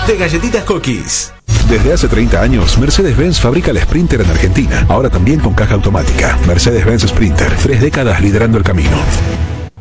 de galletitas Cookies. Desde hace 30 años, Mercedes-Benz fabrica el Sprinter en Argentina. Ahora también con caja automática. Mercedes-Benz Sprinter. 3 décadas liderando el camino.